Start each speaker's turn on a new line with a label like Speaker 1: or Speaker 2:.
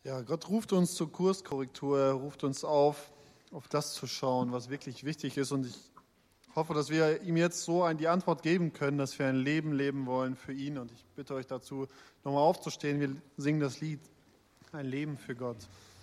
Speaker 1: Ja, Gott ruft uns zur Kurskorrektur, er ruft uns auf das zu schauen, was wirklich wichtig ist. Und ich hoffe, dass wir ihm jetzt so die Antwort geben können, dass wir ein Leben leben wollen für ihn. Und ich bitte euch dazu, nochmal aufzustehen. Wir singen das Lied, ein Leben für Gott.